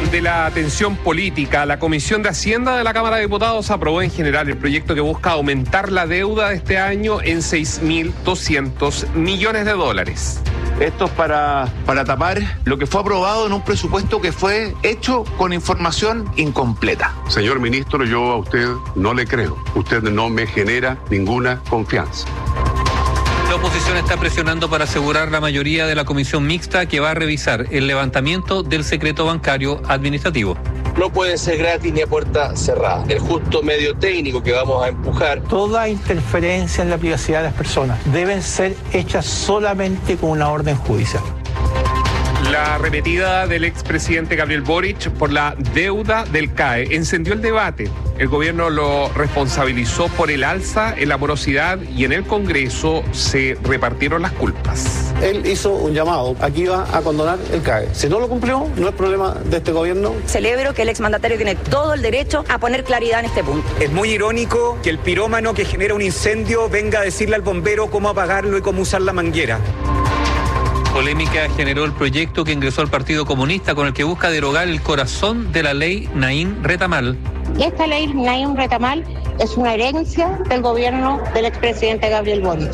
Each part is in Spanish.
margen de la tensión política, la Comisión de Hacienda de la Cámara de Diputados aprobó en general el proyecto que busca aumentar la deuda de este año en $6.200 millones. Esto es para tapar lo que fue aprobado en un presupuesto que fue hecho con información incompleta. Señor ministro, yo a usted no le creo. Usted no me genera ninguna confianza. La oposición está presionando para asegurar la mayoría de la comisión mixta que va a revisar el levantamiento del secreto bancario administrativo. No puede ser gratis ni a puerta cerrada. El justo medio técnico que vamos a empujar. Toda interferencia en la privacidad de las personas deben ser hechas solamente con una orden judicial. La arremetida del expresidente Gabriel Boric por la deuda del CAE encendió el debate. El gobierno lo responsabilizó por el alza en la morosidad y en el Congreso se repartieron las culpas. Él hizo un llamado, aquí va a condonar el CAE. Si no lo cumplió, no es problema de este gobierno. Celebro que el exmandatario tiene todo el derecho a poner claridad en este punto. Es muy irónico que el pirómano que genera un incendio venga a decirle al bombero cómo apagarlo y cómo usar la manguera. Polémica generó el proyecto que ingresó al Partido Comunista con el que busca derogar el corazón de la ley Naim Retamal. Esta ley Naim Retamal es una herencia del gobierno del expresidente Gabriel Boric.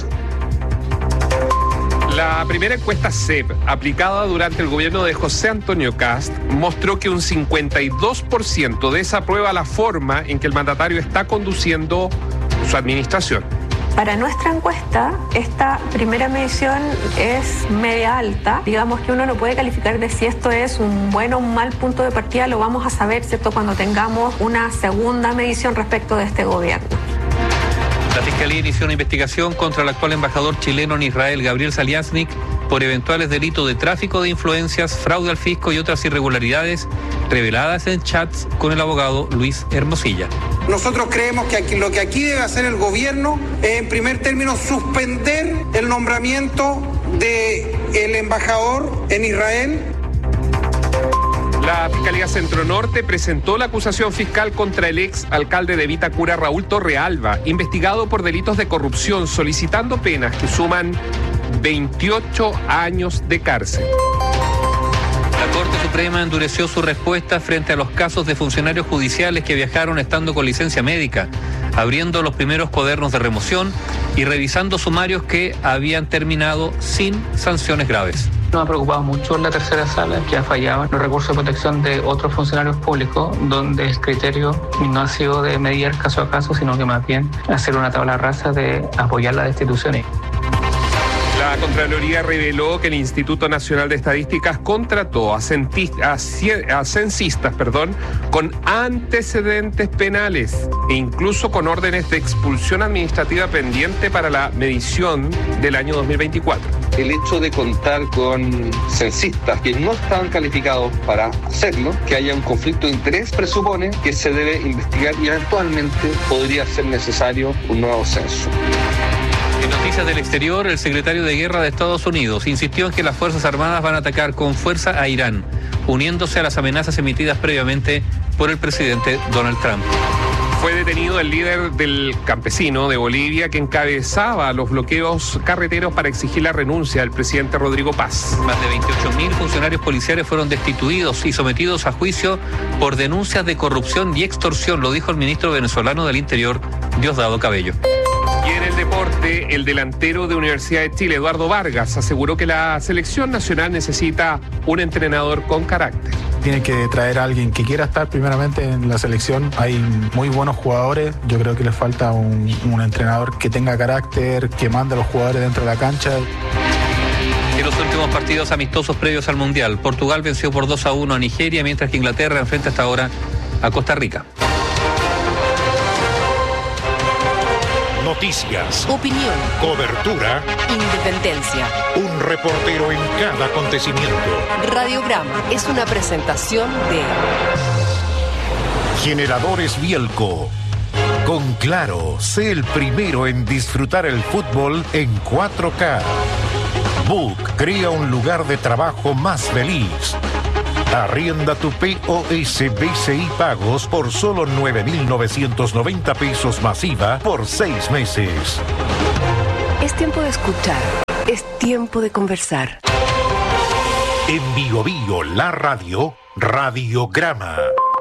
La primera encuesta CEP, aplicada durante el gobierno de José Antonio Kast, mostró que un 52% desaprueba la forma en que el mandatario está conduciendo su administración. Para nuestra encuesta, esta primera medición es media alta. Digamos que uno no puede calificar de si esto es un buen o un mal punto de partida, lo vamos a saber, ¿cierto?, cuando tengamos una segunda medición respecto de este gobierno. La Fiscalía inició una investigación contra el actual embajador chileno en Israel, Gabriel Saliasnik, por eventuales delitos de tráfico de influencias, fraude al fisco y otras irregularidades reveladas en chats con el abogado Luis Hermosilla. Nosotros creemos que lo que aquí debe hacer el gobierno es, en primer término, suspender el nombramiento del embajador en Israel. La Fiscalía Centro Norte presentó la acusación fiscal contra el ex alcalde de Vitacura, Raúl Torrealba, investigado por delitos de corrupción, solicitando penas que suman 28 años de cárcel. La Corte Suprema endureció su respuesta frente a los casos de funcionarios judiciales que viajaron estando con licencia médica, abriendo los primeros cuadernos de remoción y revisando sumarios que habían terminado sin sanciones graves. Nos ha preocupado mucho la tercera sala, que ha fallado en los recursos de protección de otros funcionarios públicos, donde el criterio no ha sido de medir caso a caso, sino que más bien hacer una tabla rasa de apoyar las destituciones. La Contraloría reveló que el Instituto Nacional de Estadísticas contrató a censistas con antecedentes penales e incluso con órdenes de expulsión administrativa pendiente para la medición del año 2024. El hecho de contar con censistas que no están calificados para hacerlo, que haya un conflicto de interés, presupone que se debe investigar y eventualmente podría ser necesario un nuevo censo. En noticias del exterior, el secretario de Guerra de Estados Unidos insistió en que las Fuerzas Armadas van a atacar con fuerza a Irán, uniéndose a las amenazas emitidas previamente por el presidente Donald Trump. Fue detenido el líder del campesino de Bolivia que encabezaba los bloqueos carreteros para exigir la renuncia del presidente Rodrigo Paz. Más de 28.000 funcionarios policiales fueron destituidos y sometidos a juicio por denuncias de corrupción y extorsión, lo dijo el ministro venezolano del Interior, Diosdado Cabello. Y en el deporte, el delantero de Universidad de Chile, Eduardo Vargas, aseguró que la selección nacional necesita un entrenador con carácter. Tiene que traer a alguien que quiera estar primeramente en la selección. Hay muy buenos jugadores, yo creo que les falta un entrenador que tenga carácter, que mande a los jugadores dentro de la cancha. En los últimos partidos amistosos previos al Mundial, Portugal venció por 2-1 a Nigeria, mientras que Inglaterra enfrenta hasta ahora a Costa Rica. Noticias, opinión, cobertura, independencia. Un reportero en cada acontecimiento. Radiograma es una presentación de Generadores Bielco. Con Claro, sé el primero en disfrutar el fútbol en 4K. Book crea un lugar de trabajo más feliz. Arrienda tu POS BCI Pagos por solo 9.990 pesos masiva por 6 meses. Es tiempo de escuchar, es tiempo de conversar. En Bio Bio, la radio, Radiograma.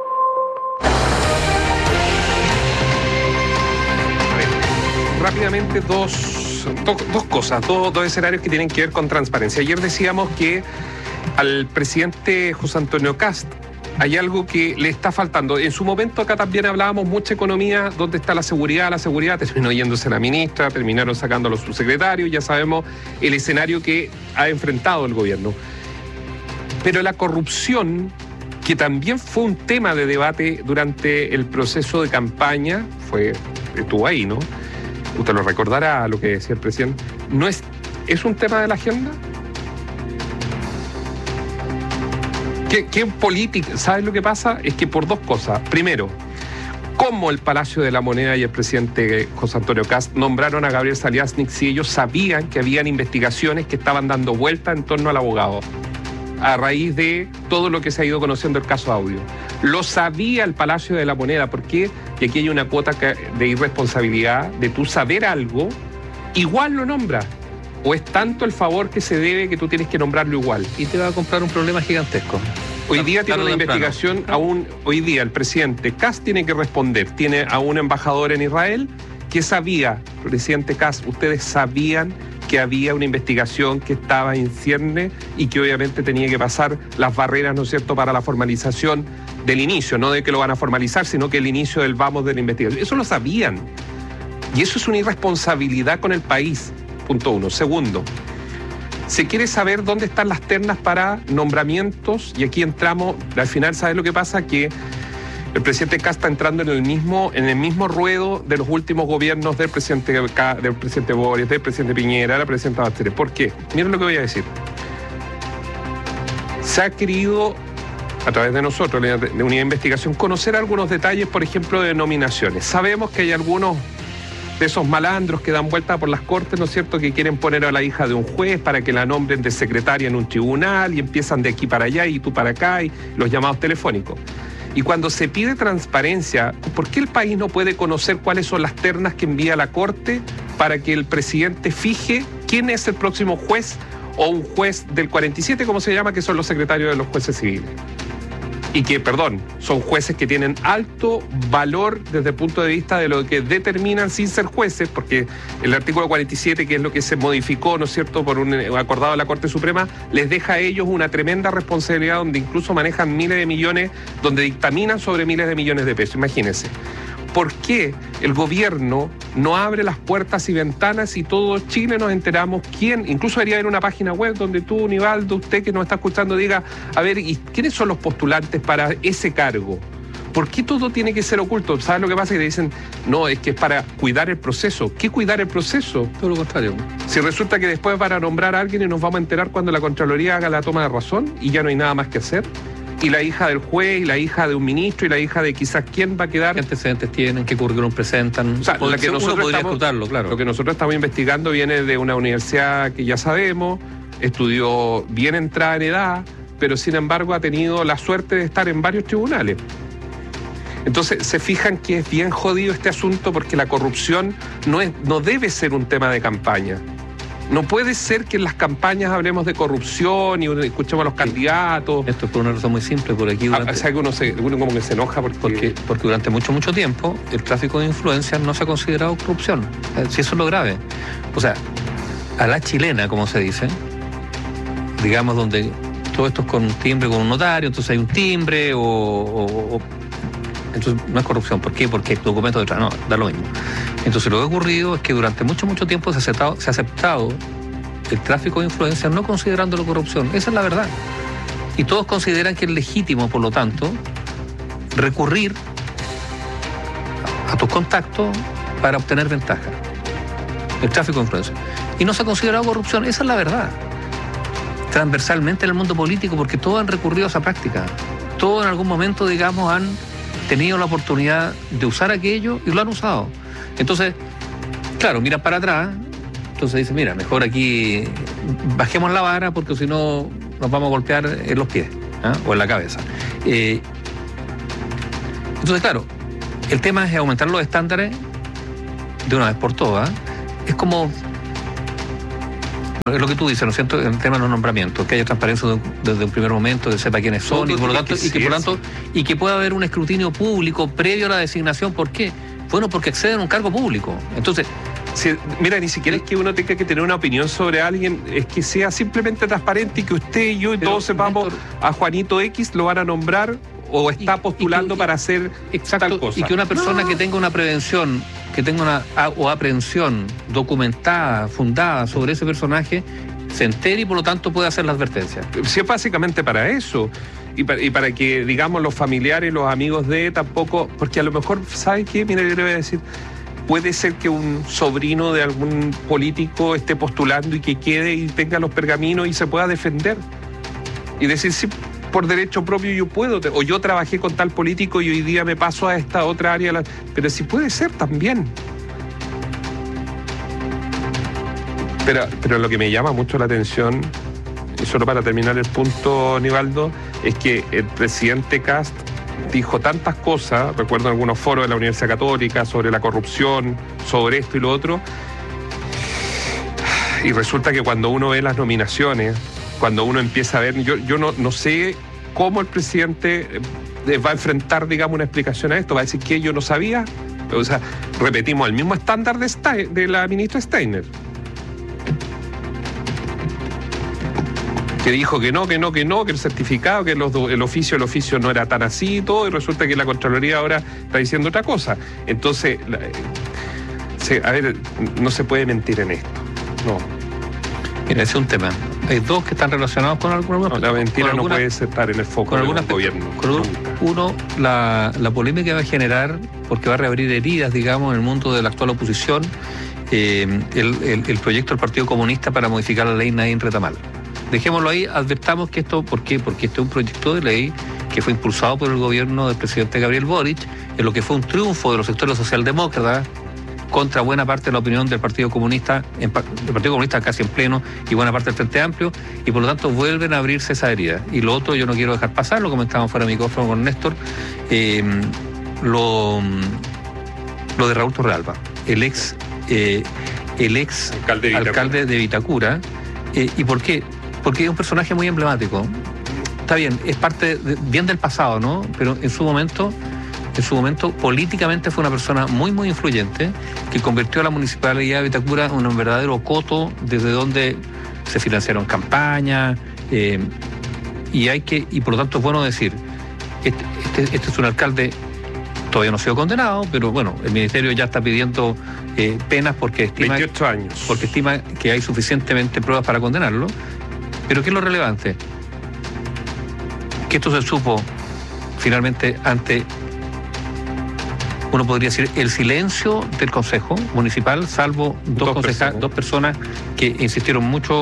Rápidamente dos cosas, dos escenarios que tienen que ver con transparencia. Ayer decíamos que al presidente José Antonio Kast hay algo que le está faltando. En su momento acá también hablábamos mucha economía, ¿dónde está la seguridad? La seguridad terminó yéndose la ministra, terminaron sacando a los subsecretarios, ya sabemos el escenario que ha enfrentado el gobierno. Pero la corrupción, que también fue un tema de debate durante el proceso de campaña, estuvo ahí, ¿no? Usted lo recordará lo que decía el presidente. ¿No es un tema de la agenda? ¿Qué política? ¿Sabes lo que pasa? Es que por dos cosas. Primero, cómo el Palacio de la Moneda y el presidente José Antonio Kast nombraron a Gabriel Saliasnik si ellos sabían que habían investigaciones que estaban dando vuelta en torno al abogado, a raíz de todo lo que se ha ido conociendo el caso Audio. Lo sabía el Palacio de la Moneda. ¿Por qué? Y aquí hay una cuota de irresponsabilidad de tú saber algo, igual lo nombras. ¿O es tanto el favor que se debe que tú tienes que nombrarlo igual? Y te va a comprar un problema gigantesco. Hoy día tiene una investigación, hoy día el presidente Kast tiene que responder. Tiene a un embajador en Israel que sabía, presidente Kast, ustedes sabían que había una investigación que estaba en cierne y que obviamente tenía que pasar las barreras, ¿no es cierto?, para la formalización del inicio, no de que lo van a formalizar, sino que el inicio del vamos de la investigación. Eso lo sabían. Y eso es una irresponsabilidad con el país. Punto uno. Segundo, se quiere saber dónde están las ternas para nombramientos, y aquí entramos, al final, ¿sabes lo que pasa? Que el presidente Kast está entrando en el mismo ruedo de los últimos gobiernos del presidente Boric, del presidente Piñera, de la presidenta Bachelet. ¿Por qué? Miren lo que voy a decir. Se ha querido, a través de nosotros, de una investigación, conocer algunos detalles, por ejemplo, de nominaciones. Sabemos que hay algunos de esos malandros que dan vuelta por las cortes, ¿no es cierto?, que quieren poner a la hija de un juez para que la nombren de secretaria en un tribunal y empiezan de aquí para allá y tú para acá, y los llamados telefónicos. Y cuando se pide transparencia, ¿por qué el país no puede conocer cuáles son las ternas que envía la Corte para que el presidente fije quién es el próximo juez o un juez del 47, como se llama, que son los secretarios de los jueces civiles? Y que, son jueces que tienen alto valor desde el punto de vista de lo que determinan sin ser jueces, porque el artículo 47, que es lo que se modificó, ¿no es cierto?, por un acordado de la Corte Suprema, les deja a ellos una tremenda responsabilidad donde incluso manejan miles de millones, donde dictaminan sobre miles de millones de pesos. Imagínense. ¿Por qué el gobierno no abre las puertas y ventanas y todo Chile nos enteramos quién? Incluso debería haber una página web donde tú, Nivaldo, usted que nos está escuchando, diga, a ver, ¿y quiénes son los postulantes para ese cargo? ¿Por qué todo tiene que ser oculto? ¿Sabes lo que pasa? Que te dicen, no, es que es para cuidar el proceso. ¿Qué cuidar el proceso? Todo lo contrario. Si resulta que después van a nombrar a alguien y nos vamos a enterar cuando la Contraloría haga la toma de razón y ya no hay nada más que hacer. Y la hija del juez, y la hija de un ministro, y la hija de quizás quién va a quedar. ¿Qué antecedentes tienen? ¿Qué currículum presentan? O sea, lo que nosotros estamos investigando viene de una universidad que ya sabemos, estudió bien entrada en edad, pero sin embargo ha tenido la suerte de estar en varios tribunales. Entonces se fijan que es bien jodido este asunto, porque la corrupción no debe ser un tema de campaña. No puede ser que en las campañas hablemos de corrupción y escuchemos a los candidatos. Esto es por una razón muy simple, por aquí uno como que se enoja porque durante mucho tiempo el tráfico de influencias no se ha considerado corrupción. Si eso es lo grave. O sea, a la chilena, como se dice, digamos, donde todo esto es con un timbre, con un notario, entonces hay un timbre entonces no es corrupción. ¿Por qué? Porque hay documentos detrás. No, da lo mismo. Entonces lo que ha ocurrido es que durante mucho tiempo se ha aceptado el tráfico de influencias no considerándolo corrupción. Esa es la verdad. Y todos consideran que es legítimo, por lo tanto, recurrir a tus contactos para obtener ventaja. El tráfico de influencias. Y no se ha considerado corrupción. Esa es la verdad. Transversalmente en el mundo político, porque todos han recurrido a esa práctica. Todos en algún momento, digamos, han tenido la oportunidad de usar aquello y lo han usado. Entonces, claro, miran para atrás, entonces dicen, mira, mejor aquí bajemos la vara porque si no nos vamos a golpear en los pies, ¿eh? O en la cabeza. Entonces, claro, el tema es aumentar los estándares de una vez por todas. Es como es lo que tú dices, ¿no es cierto?, en el tema de los nombramientos, que haya transparencia desde un primer momento, que sepa quiénes son, y por lo tanto, y que pueda haber un escrutinio público previo a la designación. ¿Por qué? Bueno, porque acceden a un cargo público. Entonces, mira, ni siquiera es que uno tenga que tener una opinión sobre alguien, es que sea simplemente transparente y que usted y yo y todos sepamos, a Juanito X lo van a nombrar o está postulando para hacer tal cosa. Y que una persona que tenga una prevención, que tenga una aprehensión documentada, fundada sobre ese personaje, se entere y por lo tanto puede hacer la advertencia. Sí, es básicamente para eso. Y para que, digamos, los familiares, los amigos de tampoco, porque a lo mejor, ¿sabe qué? Mira, yo le voy a decir, puede ser que un sobrino de algún político esté postulando y que quede y tenga los pergaminos y se pueda defender. Y decir, sí, por derecho propio yo puedo, o yo trabajé con tal político y hoy día me paso a esta otra área, pero sí puede ser también. Pero lo que me llama mucho la atención, y solo para terminar el punto, Nivaldo, es que el presidente Kast dijo tantas cosas, recuerdo en algunos foros de la Universidad Católica, sobre la corrupción, sobre esto y lo otro, y resulta que cuando uno ve las nominaciones, cuando uno empieza a ver, yo no sé cómo el presidente va a enfrentar, digamos, una explicación a esto, va a decir que yo no sabía, o sea, repetimos el mismo estándar de la ministra Steiner, que dijo que no, que el certificado, que el oficio no era tan así y todo, y resulta que la Contraloría ahora está diciendo otra cosa. Entonces, a ver, no se puede mentir en esto. No. Mira, ese es un tema. Hay dos que están relacionados con algunos. No, la mentira no puede estar en el foco del gobierno. Uno, la polémica que va a generar, porque va a reabrir heridas, digamos, en el mundo de la actual oposición, el proyecto del Partido Comunista para modificar la ley Nadine Retamal. Dejémoslo ahí, advertamos que esto, ¿por qué? Porque este es un proyecto de ley que fue impulsado por el gobierno del presidente Gabriel Boric, en lo que fue un triunfo de los sectores socialdemócratas contra buena parte de la opinión del Partido Comunista, casi en pleno, y buena parte del Frente Amplio, y por lo tanto vuelven a abrirse esa herida. Y lo otro yo no quiero dejar pasar, lo comentábamos fuera de micrófono con Néstor, lo de Raúl Torrealba, el ex alcalde de Vitacura. ¿Y por qué? Porque es un personaje muy emblemático. Está bien, es parte bien del pasado, ¿no? Pero en su momento políticamente fue una persona muy, muy influyente, que convirtió a la municipalidad de Vitacura en un verdadero coto desde donde se financiaron campañas, y por lo tanto es bueno decir, este es un alcalde, todavía no ha sido condenado, pero bueno, el ministerio ya está pidiendo penas porque estima 28 años. Porque estima que hay suficientemente pruebas para condenarlo. Pero ¿qué es lo relevante? Que esto se supo finalmente ante, uno podría decir, el silencio del Consejo Municipal, salvo dos personas que insistieron mucho,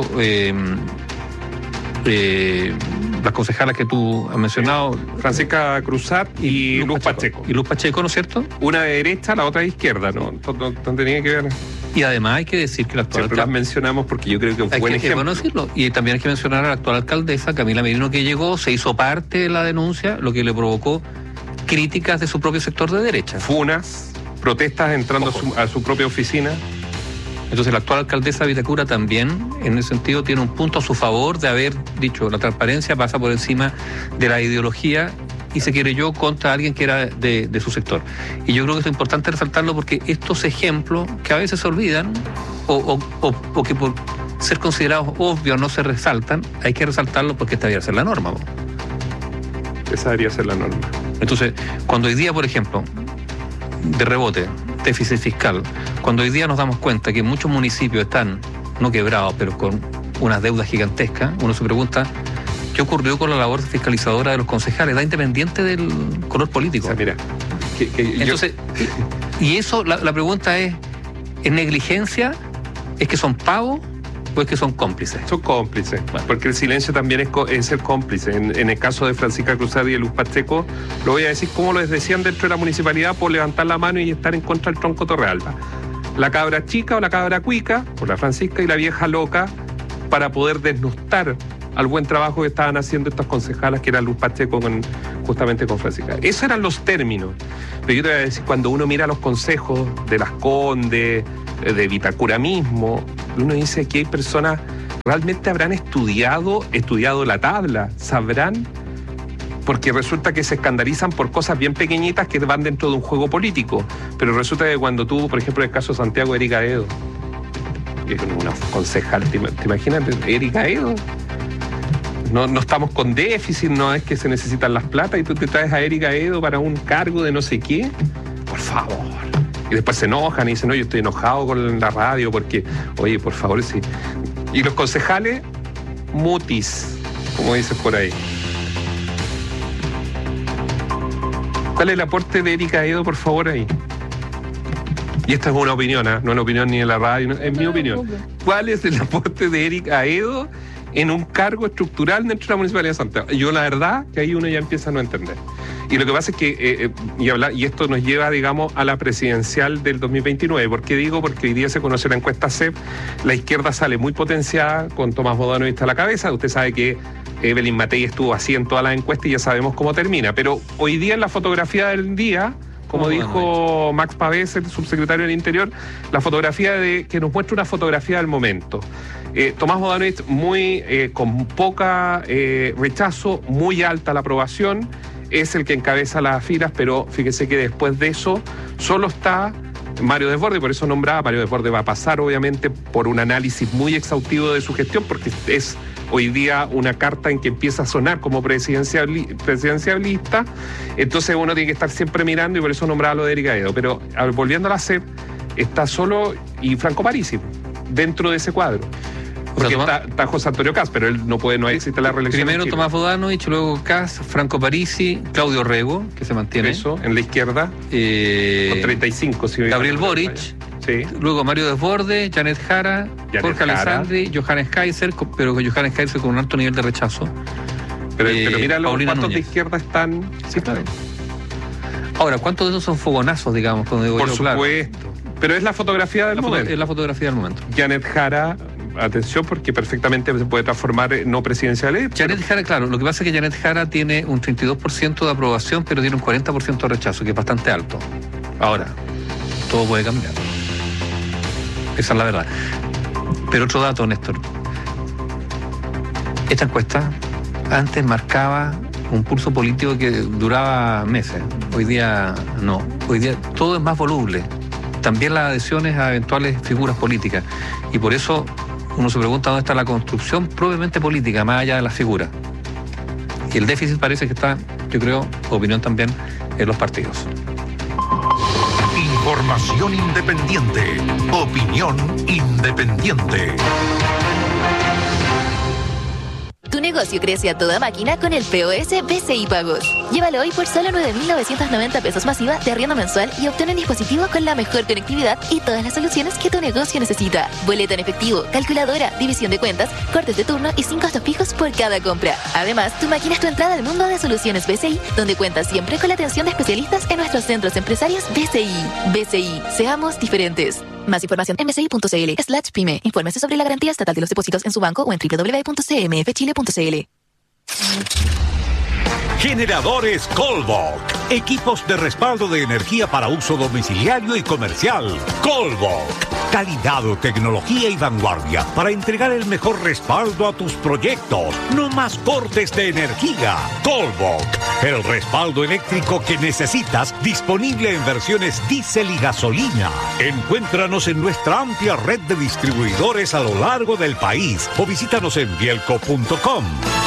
las concejalas que tú has mencionado, Francisca Cruzat y Luz Pacheco. Y Luz Pacheco, ¿no es cierto? Una de derecha, la otra de izquierda, ¿no? No tenía que ver. Y además hay que decir que la actual siempre las mencionamos porque yo creo que es un buen ejemplo. Bueno decirlo. Y también hay que mencionar a la actual alcaldesa, Camila Merino, que llegó, se hizo parte de la denuncia, lo que le provocó críticas de su propio sector de derecha. Funas, protestas entrando a su propia oficina. Entonces la actual alcaldesa de Vitacura también, en ese sentido, tiene un punto a su favor de haber dicho la transparencia pasa por encima de la ideología y se querelló contra alguien que era de su sector. Y yo creo que es importante resaltarlo porque estos ejemplos que a veces se olvidan o que por ser considerados obvios no se resaltan, hay que resaltarlo porque esta debería ser la norma. Esa debería ser la norma. Entonces, cuando hoy día, por ejemplo, de rebote, déficit fiscal, cuando hoy día nos damos cuenta que muchos municipios están, no quebrados, pero con unas deudas gigantescas, uno se pregunta, ¿qué ocurrió con la labor fiscalizadora de los concejales? Da independiente del color político. O sea, mira, entonces, y eso, la pregunta es negligencia? ¿Es que son pagos? ¿O es que son cómplices? Son cómplices, porque el silencio también es ser cómplice. En el caso de Francisca Cruzat y de Luz Pacheco, lo voy a decir como les decían dentro de la municipalidad por levantar la mano y estar en contra del tronco Torrealba. La cabra chica o la cabra cuica, por la Francisca, y la vieja loca, para poder desnostar al buen trabajo que estaban haciendo estas concejalas, que era Luz Pacheco justamente con Francisca. Esos eran los términos. Pero yo te voy a decir, cuando uno mira los consejos de Las Condes, de Vitacura mismo, uno dice que hay personas ¿Realmente habrán estudiado la tabla? ¿Sabrán? Porque resulta que se escandalizan por cosas bien pequeñitas que van dentro de un juego político. Pero resulta que cuando tú, por ejemplo, el caso de Santiago, Erika Edo, que es una concejal, ¿te imaginas? Erika Edo. No estamos con déficit, no es que se necesitan las platas y tú te traes a Erika Edo para un cargo de no sé qué. Por favor. Y después se enojan y dicen, no, yo estoy enojado con la radio porque, oye, por favor, sí. Y los concejales, mutis, como dicen por ahí. ¿Cuál es el aporte de Erika Edo, por favor, ahí? Y esta es una opinión, ¿eh? No es una opinión ni de la radio, es mi opinión. ¿Cuál es el aporte de Erika Edo en un cargo estructural dentro de la Municipalidad de Santiago? Yo la verdad que ahí uno ya empieza a no entender. Y lo que pasa es que, y esto nos lleva, digamos, a la presidencial del 2029. ¿Por qué digo? Porque hoy día se conoce la encuesta CEP, la izquierda sale muy potenciada con Tomás Bodanovich a la cabeza. Usted sabe que Evelyn Matei estuvo así en todas las encuestas y ya sabemos cómo termina. Pero hoy día en la fotografía del día, como dijo Max Pavés, el subsecretario del Interior, la fotografía que nos muestra una fotografía del momento. Tomás Bodanovich con poca rechazo, muy alta la aprobación, es el que encabeza las filas, pero fíjese que después de eso solo está Mario Desbordes, por eso nombraba. Mario Desbordes va a pasar obviamente por un análisis muy exhaustivo de su gestión, porque es hoy día una carta en que empieza a sonar como presidencialista, entonces uno tiene que estar siempre mirando y por eso nombraba lo de Erika Edo. Pero volviendo a la CEP, está solo y Franco Parisi dentro de ese cuadro. Porque está José Antonio Kast, pero él no existe la reelección. Primero Tomás Bodanovich, luego Kast, Franco Parisi, Claudio Rego, que se mantiene. Eso, en la izquierda. Con 35. Si Gabriel Boric. Sí. Luego Mario Desbordes, Janet Jara, Jorge Alessandri, Johannes Kaiser, pero Johannes Kaiser con un alto nivel de rechazo. Pero mira cuántos de izquierda están. Sí, claro. Ahora, ¿cuántos de esos son fogonazos, digamos? Cuando digo Por supuesto. Claro. Pero es la fotografía del momento. Es la fotografía del momento. Janet Jara, atención, porque perfectamente se puede transformar en no presidencial. Janet Jara, claro, lo que pasa es que Janet Jara tiene un 32% de aprobación, pero tiene un 40% de rechazo, que es bastante alto. Ahora, todo puede cambiar. Esa es la verdad. Pero otro dato, Néstor. Esta encuesta antes marcaba un pulso político que duraba meses. Hoy día no. Hoy día todo es más voluble. También las adhesiones a eventuales figuras políticas. Y por eso uno se pregunta dónde está la construcción propiamente política, más allá de las figuras. Y el déficit parece que está, yo creo, opinión también, en los partidos. Información independiente. Opinión independiente. Tu negocio crece a toda máquina con el POS BCI Pagos. Llévalo hoy por solo 9.990 pesos masiva de arriendo mensual y obtén un dispositivo con la mejor conectividad y todas las soluciones que tu negocio necesita. Boleta en efectivo, calculadora, división de cuentas, cortes de turno y 5 costos fijos por cada compra. Además, tu máquina es tu entrada al mundo de soluciones BCI, donde cuentas siempre con la atención de especialistas en nuestros centros empresarios BCI. BCI, seamos diferentes. Más información en bci.cl/pyme. Infórmese sobre la garantía estatal de los depósitos en su banco o en www.cmfchile.cl. Generadores Colbok. Equipos de respaldo de energía para uso domiciliario y comercial. Colbok. Calidad, tecnología y vanguardia para entregar el mejor respaldo a tus proyectos. No más cortes de energía. Colbok. El respaldo eléctrico que necesitas, disponible en versiones diésel y gasolina. Encuéntranos en nuestra amplia red de distribuidores a lo largo del país o visítanos en bielco.com.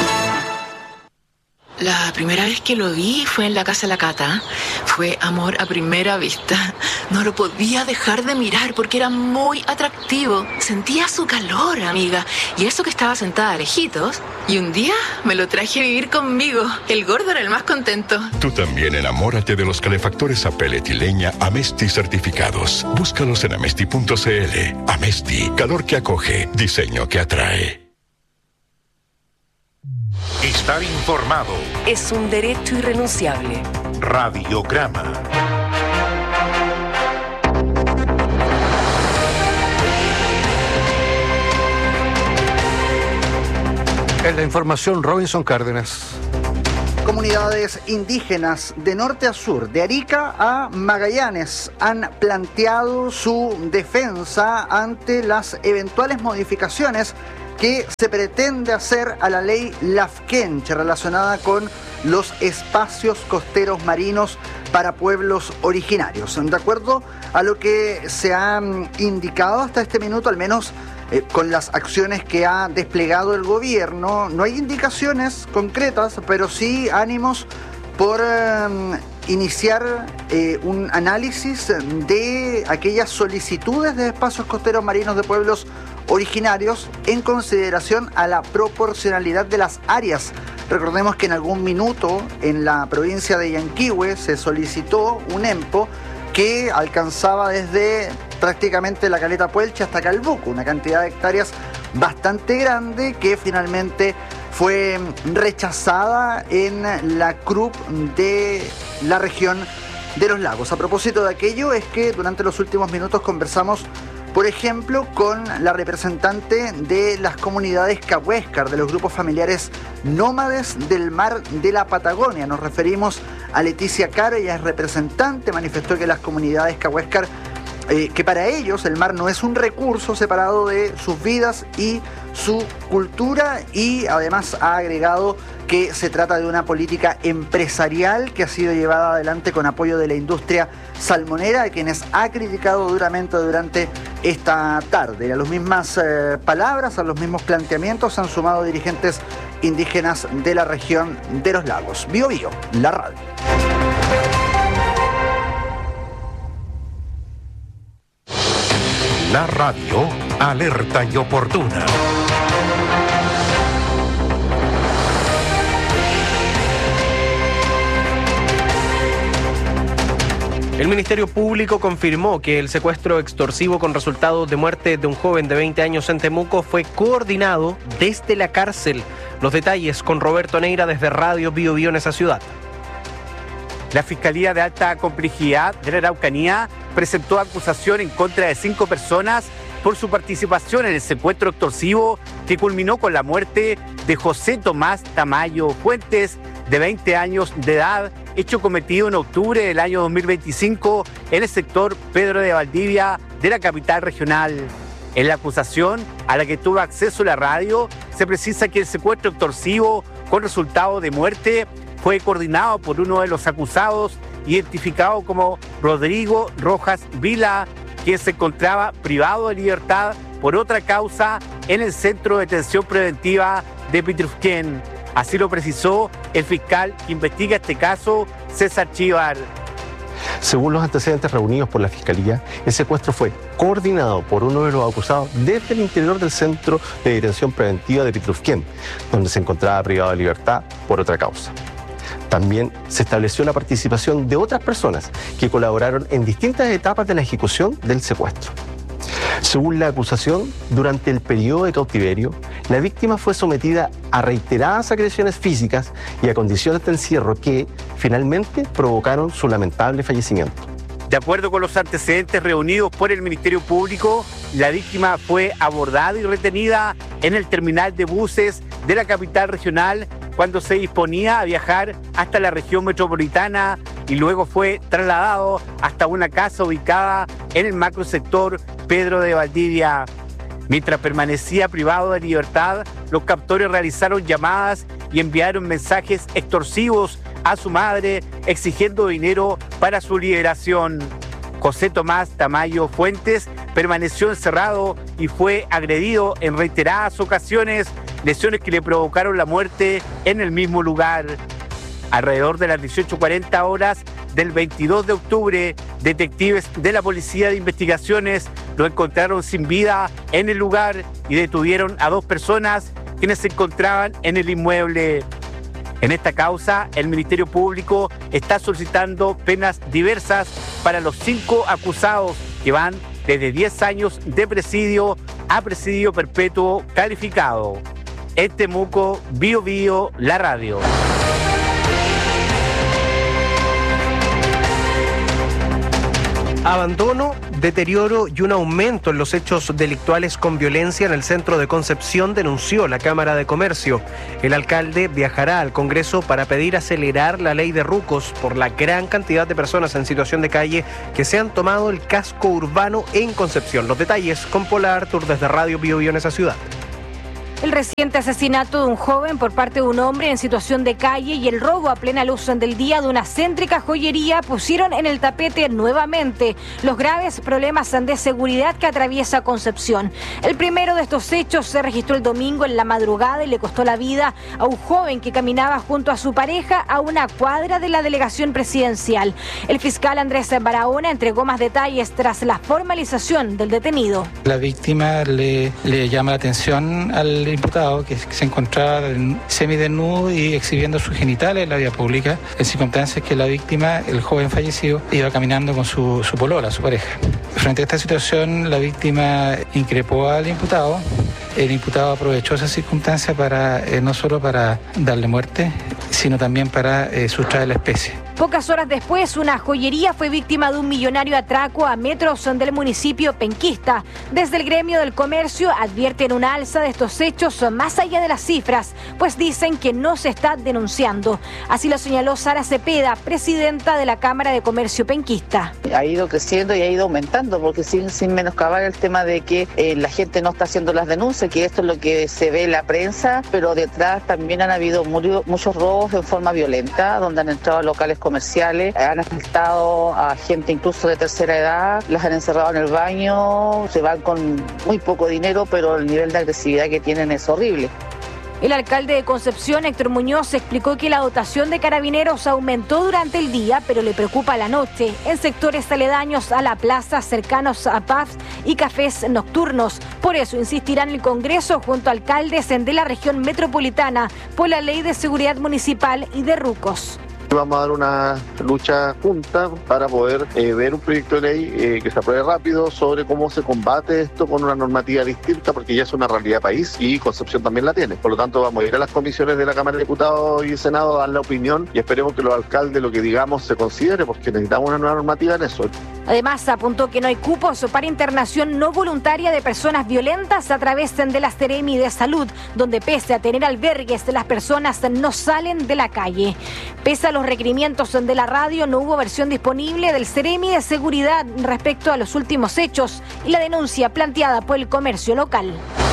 La primera vez que lo vi fue en la casa de la Cata. Fue amor a primera vista. No lo podía dejar de mirar porque era muy atractivo. Sentía su calor, amiga. Y eso que estaba sentada lejitos. Y un día me lo traje a vivir conmigo. El gordo era el más contento. Tú también enamórate de los calefactores a pellet y leña Amesti certificados. Búscalos en amesti.cl. Amesti, calor que acoge, diseño que atrae. Estar informado es un derecho irrenunciable. Radiograma. En la información, Robinson Cárdenas. Comunidades indígenas de norte a sur, de Arica a Magallanes, han planteado su defensa ante las eventuales modificaciones que se pretende hacer a la ley Lafkenche relacionada con los espacios costeros marinos para pueblos originarios. De acuerdo a lo que se ha indicado hasta este minuto, al menos con las acciones que ha desplegado el gobierno, no hay indicaciones concretas, pero sí ánimos por iniciar un análisis de aquellas solicitudes de espacios costeros marinos de pueblos originarios en consideración a la proporcionalidad de las áreas. Recordemos que en algún minuto en la provincia de Yanquihue se solicitó un EMPO que alcanzaba desde prácticamente la Caleta Puelche hasta Calbuco, una cantidad de hectáreas bastante grande que finalmente fue rechazada en la CRUP de la región de los lagos. A propósito de aquello, es que durante los últimos minutos conversamos, por ejemplo, con la representante de las comunidades cahuéscar, de los grupos familiares nómades del mar de la Patagonia. Nos referimos a Leticia Caro, ella es representante, manifestó que las comunidades cahuéscar, que para ellos el mar no es un recurso separado de sus vidas y su cultura, y además ha agregado que se trata de una política empresarial que ha sido llevada adelante con apoyo de la industria salmonera, a quienes ha criticado duramente durante esta tarde. A las mismas palabras, a los mismos planteamientos se han sumado dirigentes indígenas de la región de los lagos. Bio Bio, la radio. La radio, alerta y oportuna. El Ministerio Público confirmó que el secuestro extorsivo con resultado de muerte de un joven de 20 años en Temuco fue coordinado desde la cárcel. Los detalles con Roberto Neira desde Radio Bio Bio en esa ciudad. La Fiscalía de Alta Complejidad de la Araucanía presentó acusación en contra de 5 personas por su participación en el secuestro extorsivo que culminó con la muerte de José Tomás Tamayo Fuentes, de 20 años de edad, hecho cometido en octubre del año 2025 en el sector Pedro de Valdivia de la capital regional. En la acusación, a la que tuvo acceso la radio, se precisa que el secuestro extorsivo con resultado de muerte fue coordinado por uno de los acusados, identificado como Rodrigo Rojas Vila, quien se encontraba privado de libertad por otra causa en el Centro de Detención Preventiva de Pitrufquén. Así lo precisó el fiscal que investiga este caso, César Chívar. Según los antecedentes reunidos por la Fiscalía, el secuestro fue coordinado por uno de los acusados desde el interior del Centro de Detención Preventiva de Pitrufquén, donde se encontraba privado de libertad por otra causa. También se estableció la participación de otras personas que colaboraron en distintas etapas de la ejecución del secuestro. Según la acusación, durante el periodo de cautiverio, la víctima fue sometida a reiteradas agresiones físicas y a condiciones de encierro que, finalmente, provocaron su lamentable fallecimiento. De acuerdo con los antecedentes reunidos por el Ministerio Público, la víctima fue abordada y retenida en el terminal de buses de la capital regional cuando se disponía a viajar hasta la región metropolitana y luego fue trasladado hasta una casa ubicada en el macrosector Pedro de Valdivia. Mientras permanecía privado de libertad, los captores realizaron llamadas y enviaron mensajes extorsivos a su madre exigiendo dinero para su liberación. José Tomás Tamayo Fuentes permaneció encerrado y fue agredido en reiteradas ocasiones, lesiones que le provocaron la muerte en el mismo lugar. Alrededor de las 18:40 horas del 22 de octubre, detectives de la Policía de Investigaciones lo encontraron sin vida en el lugar y detuvieron a 2 personas quienes se encontraban en el inmueble. En esta causa, el Ministerio Público está solicitando penas diversas para los 5 acusados que van desde 10 años de presidio a presidio perpetuo calificado. En Temuco, Bio Bio, la radio. Abandono, deterioro y un aumento en los hechos delictuales con violencia en el centro de Concepción, denunció la Cámara de Comercio. El alcalde viajará al Congreso para pedir acelerar la ley de rucos por la gran cantidad de personas en situación de calle que se han tomado el casco urbano en Concepción. Los detalles con Paula Artur desde Radio Bio Bio en esa ciudad. El reciente asesinato de un joven por parte de un hombre en situación de calle y el robo a plena luz del día de una céntrica joyería pusieron en el tapete nuevamente los graves problemas de seguridad que atraviesa Concepción. El primero de estos hechos se registró el domingo en la madrugada y le costó la vida a un joven que caminaba junto a su pareja a una cuadra de la delegación presidencial. El fiscal Andrés Barahona entregó más detalles tras la formalización del detenido. La víctima le llama la atención al imputado que se encontraba semidesnudo y exhibiendo sus genitales en la vía pública, en circunstancias que la víctima, el joven fallecido, iba caminando con su polola, su pareja. Frente a esta situación, la víctima increpó al imputado. El imputado aprovechó esa circunstancia para no solo para darle muerte, sino también para sustraer la especie. Pocas horas después, una joyería fue víctima de un millonario atraco a metros del municipio penquista. Desde el gremio del comercio advierten una alza de estos hechos más allá de las cifras, pues dicen que no se está denunciando. Así lo señaló Sara Cepeda, presidenta de la Cámara de Comercio penquista. Ha ido creciendo y ha ido aumentando, porque sin menoscabar el tema de que la gente no está haciendo las denuncias, que esto es lo que se ve en la prensa, pero detrás también han habido muchos robos en forma violenta, donde han entrado a locales comerciales, han afectado a gente incluso de tercera edad, las han encerrado en el baño, se van con muy poco dinero, pero el nivel de agresividad que tienen es horrible. El alcalde de Concepción, Héctor Muñoz, explicó que la dotación de carabineros aumentó durante el día, pero le preocupa la noche, en sectores aledaños a la plaza, cercanos a pubs y cafés nocturnos. Por eso insistirá en el Congreso junto a alcaldes de la región metropolitana por la Ley de Seguridad Municipal y de Rucos. Vamos a dar una lucha junta para poder ver un proyecto de ley que se apruebe rápido sobre cómo se combate esto con una normativa distinta, porque ya es una realidad país y Concepción también la tiene. Por lo tanto, vamos a ir a las comisiones de la Cámara de Diputados y Senado a dar la opinión y esperemos que los alcaldes lo que digamos se considere, porque necesitamos una nueva normativa en eso. Además, apuntó que no hay cupos para internación no voluntaria de personas violentas a través de la Seremi de Salud, donde pese a tener albergues, las personas no salen de la calle. Pese a los requerimientos de la radio, no hubo versión disponible del Seremi de Seguridad respecto a los últimos hechos y la denuncia planteada por el comercio local.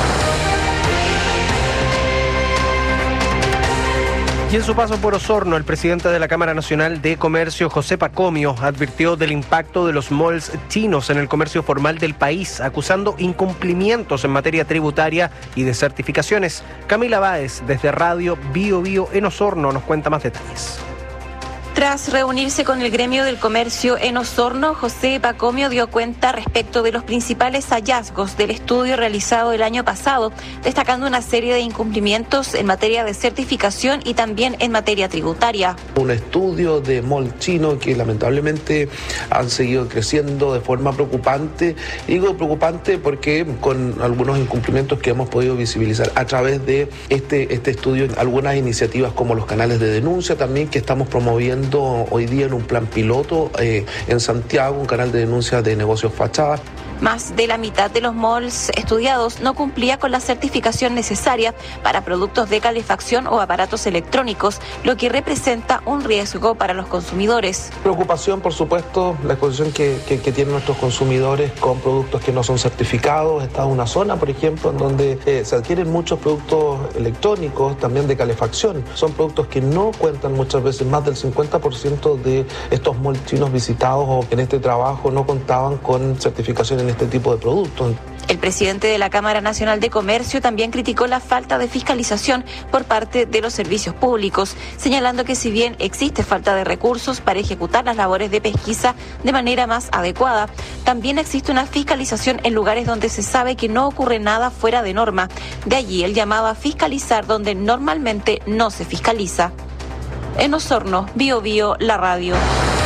Y en su paso por Osorno, el presidente de la Cámara Nacional de Comercio, José Pacomio, advirtió del impacto de los malls chinos en el comercio formal del país, acusando incumplimientos en materia tributaria y de certificaciones. Camila Báez, desde Radio Bio Bio en Osorno, nos cuenta más detalles. Tras reunirse con el gremio del comercio en Osorno, José Pacomio dio cuenta respecto de los principales hallazgos del estudio realizado el año pasado, destacando una serie de incumplimientos en materia de certificación y también en materia tributaria. Un estudio de mall chino que lamentablemente han seguido creciendo de forma preocupante. Digo preocupante porque con algunos incumplimientos que hemos podido visibilizar a través de este estudio, algunas iniciativas como los canales de denuncia también que estamos promoviendo hoy día en un plan piloto en Santiago, un canal de denuncia de negocios fachadas. Más de la mitad de los malls estudiados no cumplía con la certificación necesaria para productos de calefacción o aparatos electrónicos, lo que representa un riesgo para los consumidores. Preocupación, por supuesto, la exposición que tienen nuestros consumidores con productos que no son certificados. Esta es una zona, por ejemplo, en donde se adquieren muchos productos electrónicos, también de calefacción. Son productos que no cuentan muchas veces, más del 50% de estos malls chinos visitados o en este trabajo no contaban con certificación en este tipo de productos. El presidente de la Cámara Nacional de Comercio también criticó la falta de fiscalización por parte de los servicios públicos, señalando que si bien existe falta de recursos para ejecutar las labores de pesquisa de manera más adecuada, también existe una fiscalización en lugares donde se sabe que no ocurre nada fuera de norma. De allí el llamado a fiscalizar donde normalmente no se fiscaliza. En Osorno, Bio Bio, la radio.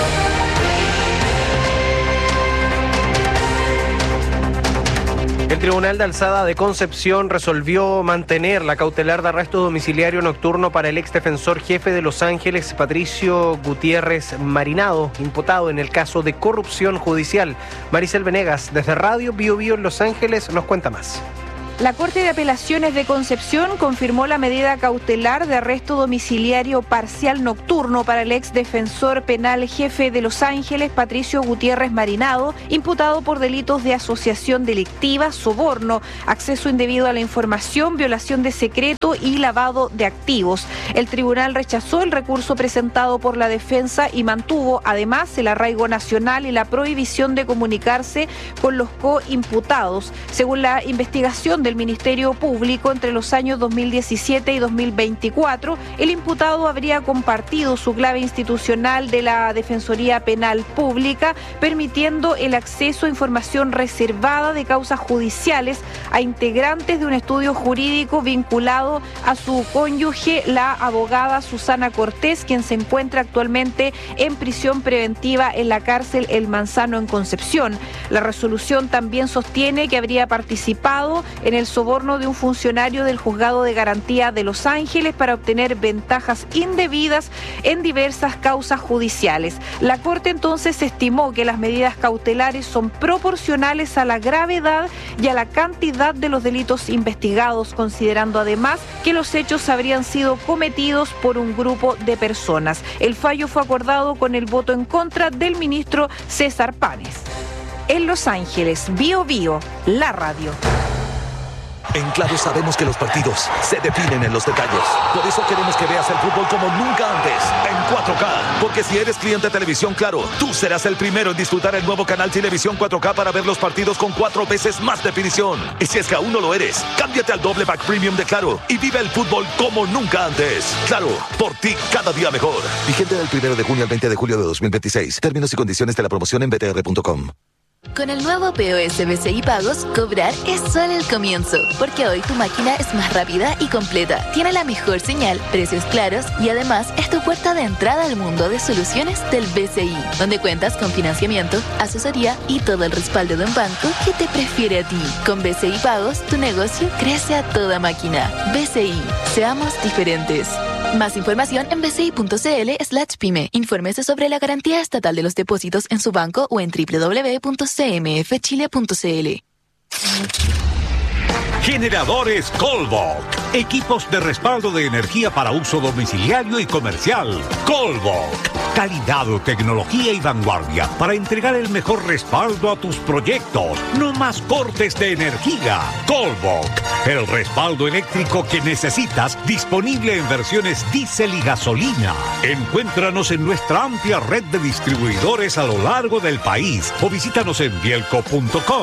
El Tribunal de Alzada de Concepción resolvió mantener la cautelar de arresto domiciliario nocturno para el exdefensor jefe de Los Ángeles, Patricio Gutiérrez Marinado, imputado en el caso de corrupción judicial. Maricel Venegas, desde Radio Bio Bio en Los Ángeles, nos cuenta más. La Corte de Apelaciones de Concepción confirmó la medida cautelar de arresto domiciliario parcial nocturno para el ex defensor penal jefe de Los Ángeles, Patricio Gutiérrez Marinado, imputado por delitos de asociación delictiva, soborno, acceso indebido a la información, violación de secreto y lavado de activos. El tribunal rechazó el recurso presentado por la defensa y mantuvo además el arraigo nacional y la prohibición de comunicarse con los coimputados. Según la investigación del Ministerio Público, entre los años 2017 y 2024, el imputado habría compartido su clave institucional de la Defensoría Penal Pública, permitiendo el acceso a información reservada de causas judiciales a integrantes de un estudio jurídico vinculado a su cónyuge, la abogada Susana Cortés, quien se encuentra actualmente en prisión preventiva en la cárcel El Manzano en Concepción. La resolución también sostiene que habría participado en el soborno de un funcionario del Juzgado de Garantía de Los Ángeles para obtener ventajas indebidas en diversas causas judiciales. La Corte entonces estimó que las medidas cautelares son proporcionales a la gravedad y a la cantidad de los delitos investigados, considerando además que los hechos habrían sido cometidos por un grupo de personas. El fallo fue acordado con el voto en contra del ministro César Páez. En Los Ángeles, Bio Bio, la radio. En Claro sabemos que los partidos se definen en los detalles. Por eso queremos que veas el fútbol como nunca antes, en 4K. Porque si eres cliente de Televisión Claro, tú serás el primero en disfrutar el nuevo canal Televisión 4K para ver los partidos con 4 veces más definición. Y si es que aún no lo eres, cámbiate al doble pack premium de Claro y vive el fútbol como nunca antes. Claro, por ti cada día mejor. Vigente del 1 de junio al 20 de julio de 2026. Términos y condiciones de la promoción en btr.com. Con el nuevo POS BCI Pagos, cobrar es solo el comienzo, porque hoy tu máquina es más rápida y completa, tiene la mejor señal, precios claros y además es tu puerta de entrada al mundo de soluciones del BCI, donde cuentas con financiamiento, asesoría y todo el respaldo de un banco que te prefiere a ti. Con BCI Pagos, tu negocio crece a toda máquina. BCI, seamos diferentes. Más información en bci.cl/pyme. Infórmese sobre la garantía estatal de los depósitos en su banco o en www.cmfchile.cl. Generadores Colvolk. Equipos de respaldo de energía para uso domiciliario y comercial. Colvolk. Calidad, tecnología y vanguardia para entregar el mejor respaldo a tus proyectos. No más cortes de energía. Colvolk. El respaldo eléctrico que necesitas, disponible en versiones diésel y gasolina. Encuéntranos en nuestra amplia red de distribuidores a lo largo del país o visítanos en bielco.com.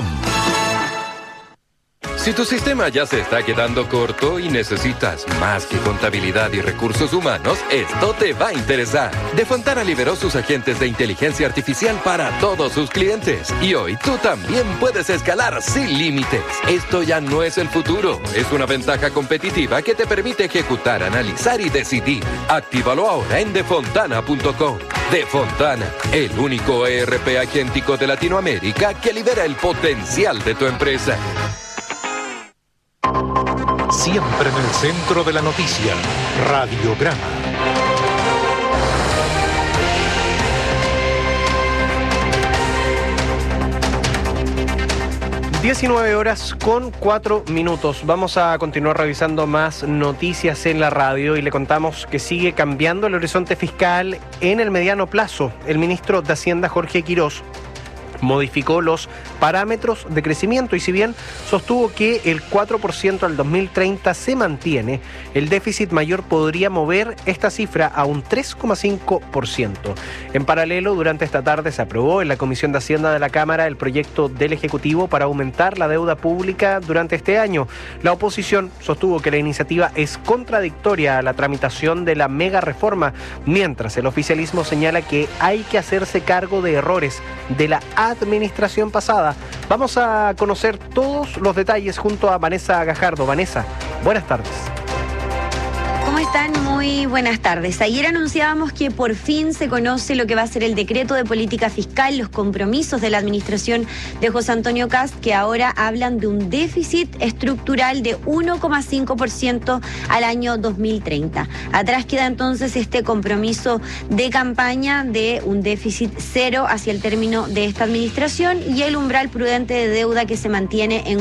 Si tu sistema ya se está quedando corto y necesitas más que contabilidad y recursos humanos, esto te va a interesar. Defontana liberó sus agentes de inteligencia artificial para todos sus clientes. Y hoy tú también puedes escalar sin límites. Esto ya no es el futuro. Es una ventaja competitiva que te permite ejecutar, analizar y decidir. Actívalo ahora en defontana.com. Defontana, el único ERP agéntico de Latinoamérica que libera el potencial de tu empresa. Siempre en el centro de la noticia, Radiograma. (19:04). Vamos a continuar revisando más noticias en la radio y le contamos que sigue cambiando el horizonte fiscal en el mediano plazo. El ministro de Hacienda, Jorge Quirós, modificó los parámetros de crecimiento y si bien sostuvo que el 4% al 2030 se mantiene, el déficit mayor podría mover esta cifra a un 3,5%. En paralelo, durante esta tarde se aprobó en la Comisión de Hacienda de la Cámara el proyecto del Ejecutivo para aumentar la deuda pública durante este año. La oposición sostuvo que la iniciativa es contradictoria a la tramitación de la mega reforma, mientras el oficialismo señala que hay que hacerse cargo de errores de la administración pasada. Vamos a conocer todos los detalles junto a Vanessa Gajardo. Vanessa, buenas tardes. ¿Cómo estás? están? Muy buenas tardes. Ayer anunciábamos que por fin se conoce lo que va a ser el decreto de política fiscal, los compromisos de la administración de José Antonio Kast, que ahora hablan de un déficit estructural de 1,5% al año 2030. Atrás queda entonces este compromiso de campaña de un déficit cero hacia el término de esta administración y el umbral prudente de deuda que se mantiene en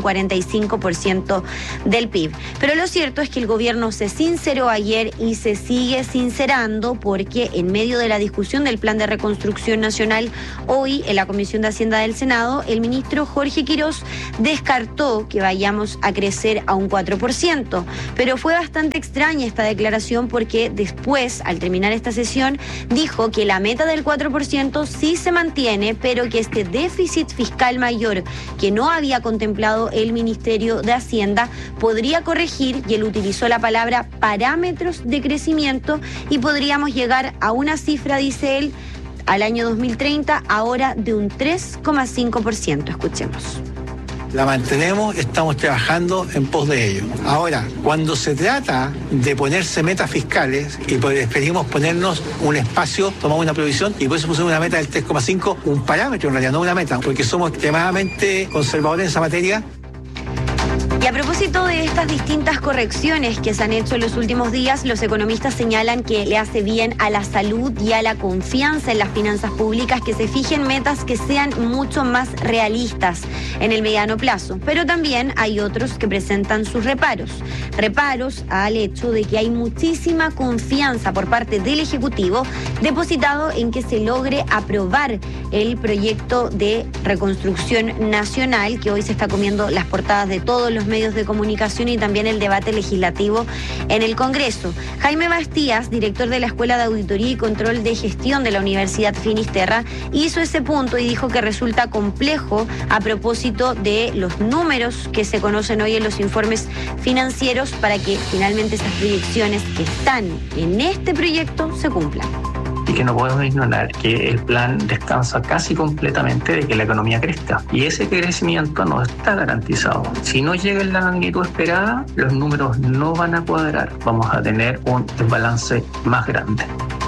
45% del PIB. Pero lo cierto es que el gobierno se sinceró ayer y se sigue sincerando porque en medio de la discusión del Plan de Reconstrucción Nacional, hoy en la Comisión de Hacienda del Senado, el ministro Jorge Quirós descartó que vayamos a crecer a un 4%. Pero fue bastante extraña esta declaración porque después, al terminar esta sesión, dijo que la meta del 4% sí se mantiene, pero que este déficit fiscal mayor que no había contemplado el Ministerio de Hacienda podría corregir, y él utilizó la palabra parámetros de crecimiento, y podríamos llegar a una cifra, dice él, al año 2030, ahora de un 3,5%. Escuchemos. La mantenemos, estamos trabajando en pos de ello. Ahora, cuando se trata de ponerse metas fiscales, y preferimos ponernos un espacio, tomamos una provisión, y por eso pusimos una meta del 3,5, un parámetro en realidad, no una meta, porque somos extremadamente conservadores en esa materia. Y a propósito de estas distintas correcciones que se han hecho en los últimos días, los economistas señalan que le hace bien a la salud y a la confianza en las finanzas públicas que se fijen metas que sean mucho más realistas en el mediano plazo. Pero también hay otros que presentan sus reparos. Reparos al hecho de que hay muchísima confianza por parte del Ejecutivo depositado en que se logre aprobar el proyecto de reconstrucción nacional que hoy se está comiendo las portadas de todos los medios de comunicación y también el debate legislativo en el Congreso. Jaime Bastías, director de la Escuela de Auditoría y Control de Gestión de la Universidad Finisterra, hizo ese punto y dijo que resulta complejo a propósito de los números que se conocen hoy en los informes financieros para que finalmente esas proyecciones que están en este proyecto se cumplan. Y que no podemos ignorar que el plan descansa casi completamente de que la economía crezca. Y ese crecimiento no está garantizado. Si no llega en la magnitud esperada, los números no van a cuadrar. Vamos a tener un desbalance más grande.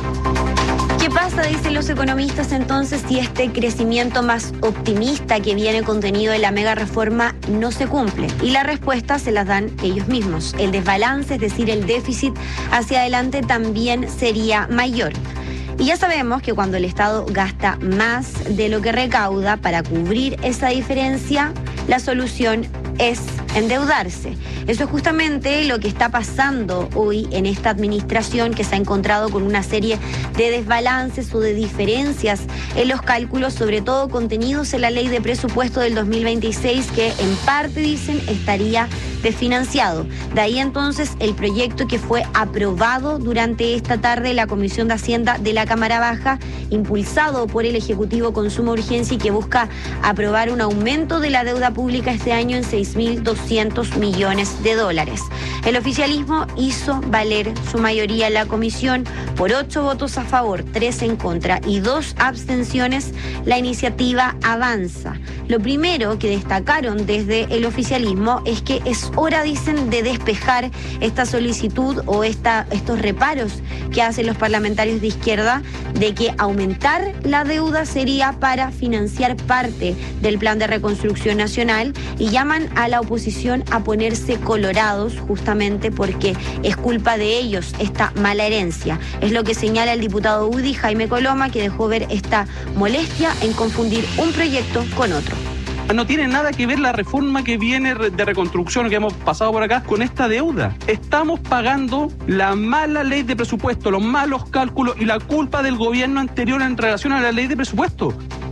¿Qué pasa, dicen los economistas, entonces, si este crecimiento más optimista que viene contenido en la mega reforma no se cumple? Y la respuesta se las dan ellos mismos. El desbalance, es decir, el déficit hacia adelante también sería mayor. Y ya sabemos que cuando el Estado gasta más de lo que recauda para cubrir esa diferencia, la solución es endeudarse. Eso es justamente lo que está pasando hoy en esta administración, que se ha encontrado con una serie de desbalances o de diferencias en los cálculos, sobre todo contenidos en la ley de presupuesto del 2026, que en parte dicen estaría desfinanciado. De ahí entonces el proyecto que fue aprobado durante esta tarde en la Comisión de Hacienda de la Cámara Baja, impulsado por el Ejecutivo con suma urgencia y que busca aprobar un aumento de la deuda pública este año en 6.200 millones de dólares. El oficialismo hizo valer su mayoría en la comisión. Por 8 votos a favor, 3 en contra y 2 abstenciones, la iniciativa avanza. Lo primero que destacaron desde el oficialismo es que es hora, dicen, de despejar esta solicitud o estos reparos que hacen los parlamentarios de izquierda de que aumentar la deuda sería para financiar parte del Plan de Reconstrucción Nacional, y llaman a la oposición a ponerse colorados justamente porque es culpa de ellos esta mala herencia. Es lo que señala el diputado UDI Jaime Coloma, que dejó ver esta molestia en confundir un proyecto con otro. No tiene nada que ver la reforma que viene de reconstrucción que hemos pasado por acá con esta deuda. Estamos pagando la mala ley de presupuesto, los malos cálculos y la culpa del gobierno anterior en relación a la ley de presupuesto.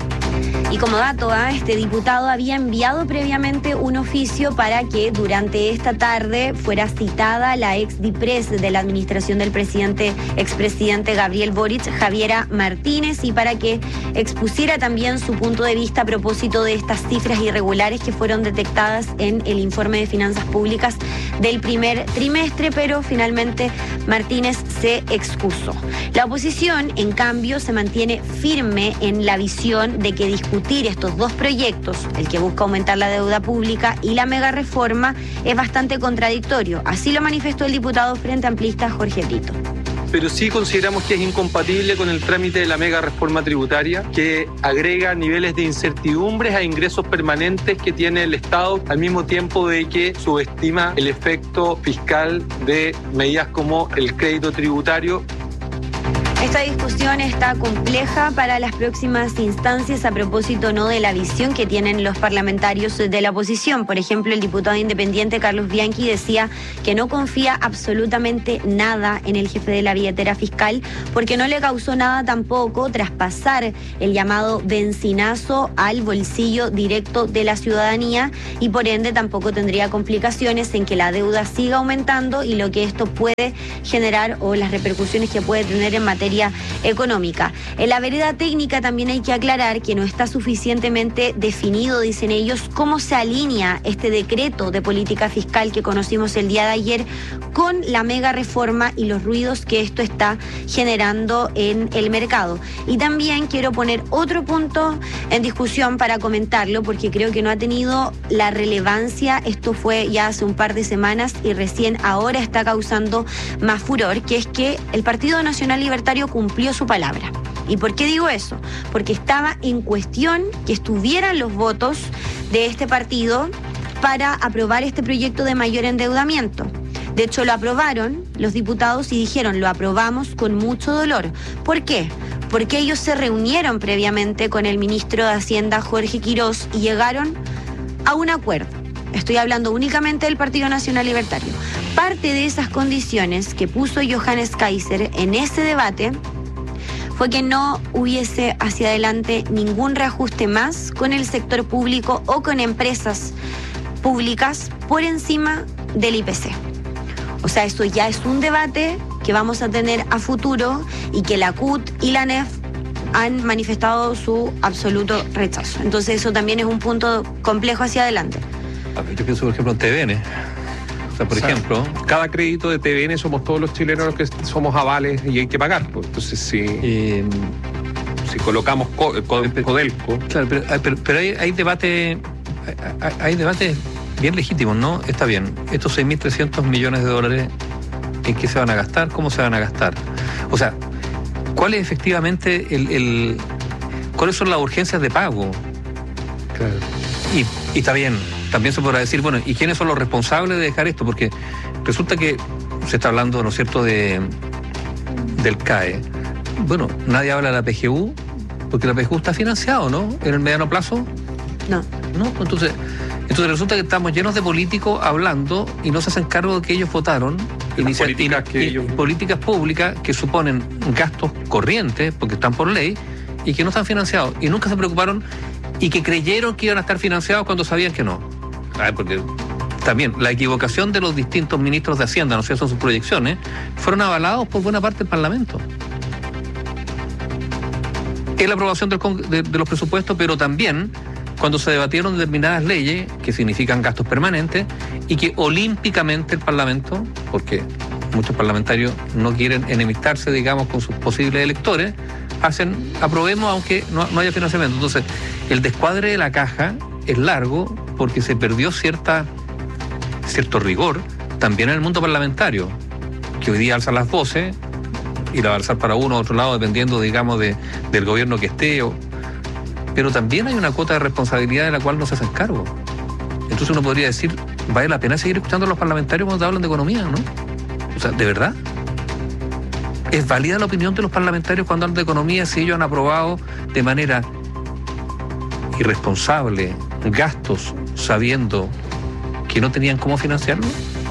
Y como dato, este diputado había enviado previamente un oficio para que durante esta tarde fuera citada la ex DIPRES de la administración del expresidente Gabriel Boric, Javiera Martínez, y para que expusiera también su punto de vista a propósito de estas cifras irregulares que fueron detectadas en el informe de finanzas públicas del primer trimestre, pero finalmente Martínez se excusó. La oposición, en cambio, se mantiene firme en la visión de que discutir discutir estos dos proyectos, el que busca aumentar la deuda pública y la mega reforma, es bastante contradictorio. Así lo manifestó el diputado Frente Amplista Jorge Brito. Pero sí consideramos que es incompatible con el trámite de la mega reforma tributaria, que agrega niveles de incertidumbres a ingresos permanentes que tiene el Estado, al mismo tiempo de que subestima el efecto fiscal de medidas como el crédito tributario. Esta discusión está compleja para las próximas instancias a propósito no de la visión que tienen los parlamentarios de la oposición. Por ejemplo, el diputado independiente Carlos Bianchi decía que no confía absolutamente nada en el jefe de la billetera fiscal porque no le causó nada tampoco traspasar el llamado bencinazo al bolsillo directo de la ciudadanía y por ende tampoco tendría complicaciones en que la deuda siga aumentando y lo que esto puede generar o las repercusiones que puede tener en materia económica. En la vereda técnica también hay que aclarar que no está suficientemente definido, dicen ellos, cómo se alinea este decreto de política fiscal que conocimos el día de ayer con la mega reforma y los ruidos que esto está generando en el mercado. Y también quiero poner otro punto en discusión para comentarlo porque creo que no ha tenido la relevancia. Esto fue ya hace un par de semanas y recién ahora está causando más furor, que es que el Partido Nacional Libertario cumplió su palabra. ¿Y por qué digo eso? Porque estaba en cuestión que estuvieran los votos de este partido para aprobar este proyecto de mayor endeudamiento. De hecho, lo aprobaron los diputados y dijeron, lo aprobamos con mucho dolor. ¿Por qué? Porque ellos se reunieron previamente con el ministro de Hacienda, Jorge Quirós, y llegaron a un acuerdo. Estoy hablando únicamente del Partido Nacional Libertario. Parte de esas condiciones que puso Johannes Kaiser en ese debate fue que no hubiese hacia adelante ningún reajuste más con el sector público o con empresas públicas por encima del IPC. O sea, esto ya es un debate que vamos a tener a futuro y que la CUT y la NEF han manifestado su absoluto rechazo. Entonces eso también es un punto complejo hacia adelante. Yo pienso, por ejemplo, en TVN. O sea, por ejemplo, cada crédito de TVN somos todos los chilenos los que somos avales y hay que pagar. Pues. Entonces, si colocamos Codelco. Claro, pero hay debates bien legítimos, ¿no? Está bien. Estos 6.300 millones de dólares, ¿en qué se van a gastar? ¿Cómo se van a gastar? O sea, ¿cuál es efectivamente cuáles son las urgencias de pago? Claro. Y está bien. También se podrá decir, bueno, ¿y quiénes son los responsables de dejar esto? Porque resulta que se está hablando, ¿no es cierto?, del CAE. Bueno, nadie habla de la PGU, porque la PGU está financiado, ¿no? ¿En el mediano plazo? No. ¿No? Entonces resulta que estamos llenos de políticos hablando y no se hacen cargo de que ellos votaron políticas públicas que suponen gastos corrientes, porque están por ley, y que no están financiados. Y nunca se preocuparon y que creyeron que iban a estar financiados cuando sabían que no. Porque también la equivocación de los distintos ministros de Hacienda, no sé, son sus proyecciones, fueron avalados por buena parte del Parlamento. En la aprobación de los presupuestos, pero también cuando se debatieron determinadas leyes que significan gastos permanentes y que olímpicamente el Parlamento, porque muchos parlamentarios no quieren enemistarse, digamos, con sus posibles electores, aprobemos aunque no haya financiamiento. Entonces, el descuadre de la caja es largo porque se perdió cierto rigor también en el mundo parlamentario, que hoy día alza las voces y la va a alzar para uno u otro lado dependiendo, digamos, del gobierno que esté. Pero también hay una cuota de responsabilidad de la cual no se hacen cargo. Entonces uno podría decir, vale la pena seguir escuchando a los parlamentarios cuando hablan de economía, ¿no? O sea, ¿de verdad? ¿Es válida la opinión de los parlamentarios cuando hablan de economía si ellos han aprobado de manera irresponsable gastos sabiendo que no tenían cómo financiarlo?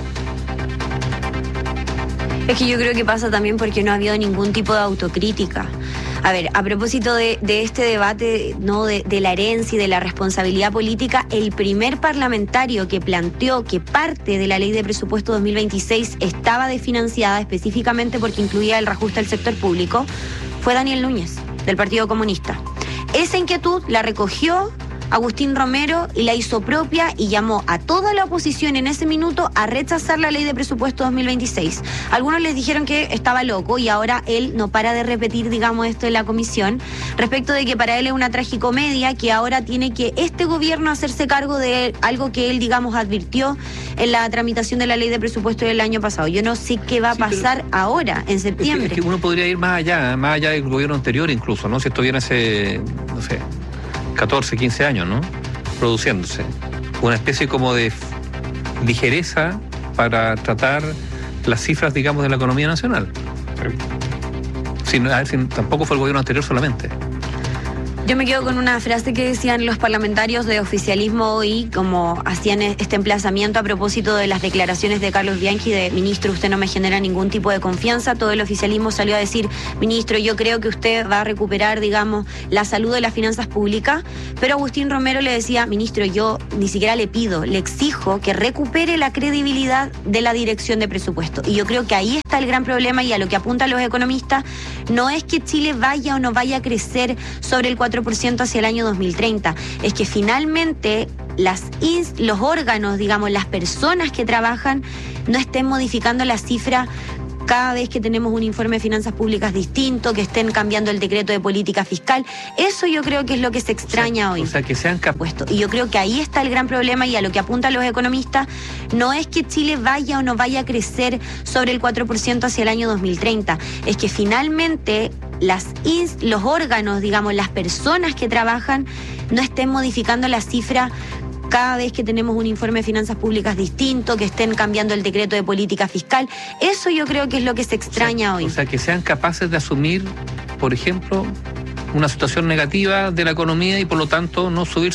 Es que yo creo que pasa también porque no ha habido ningún tipo de autocrítica. A ver, a propósito de este debate, ¿no?, de la herencia y de la responsabilidad política, el primer parlamentario que planteó que parte de la ley de presupuesto 2026 estaba desfinanciada específicamente porque incluía el reajuste al sector público fue Daniel Núñez, del Partido Comunista. Esa inquietud la recogió Agustín Romero y la hizo propia y llamó a toda la oposición en ese minuto a rechazar la ley de presupuesto 2026. Algunos les dijeron que estaba loco y ahora él no para de repetir, digamos, esto en la comisión, respecto de que para él es una tragicomedia, que ahora tiene que este gobierno hacerse cargo de algo que él, digamos, advirtió en la tramitación de la ley de presupuesto del año pasado. Yo no sé qué va a pasar ahora, en septiembre. Es que uno podría ir más allá del gobierno anterior incluso, ¿no? Si esto viene hace, 14, 15 años, ¿no? Produciéndose. Una especie como de ligereza para tratar las cifras, digamos, de la economía nacional. Tampoco fue el gobierno anterior solamente. Yo me quedo con una frase que decían los parlamentarios de oficialismo hoy, como hacían este emplazamiento a propósito de las declaraciones de Carlos Bianchi de: ministro, usted no me genera ningún tipo de confianza. Todo el oficialismo salió a decir: ministro, yo creo que usted va a recuperar, digamos, la salud de las finanzas públicas. Pero Agustín Romero le decía: ministro, yo ni siquiera le pido, le exijo que recupere la credibilidad de la dirección de presupuesto. Y yo creo que ahí está el gran problema, y a lo que apuntan los economistas no es que Chile vaya o no vaya a crecer sobre el 4% hacia el año 2030, es que finalmente los órganos, digamos, las personas que trabajan no estén modificando la cifra cada vez que tenemos un informe de finanzas públicas distinto, que estén cambiando el decreto de política fiscal. Eso yo creo que es lo que se extraña hoy. O sea, que sean puesto. Y yo creo que ahí está el gran problema, y a lo que apuntan los economistas no es que Chile vaya o no vaya a crecer sobre el 4% hacia el año 2030, es que finalmente los órganos, digamos, las personas que trabajan no estén modificando la cifra cada vez que tenemos un informe de finanzas públicas distinto, que estén cambiando el decreto de política fiscal. Eso yo creo que es lo que se extraña hoy. O sea, que sean capaces de asumir, por ejemplo, una situación negativa de la economía y por lo tanto no subir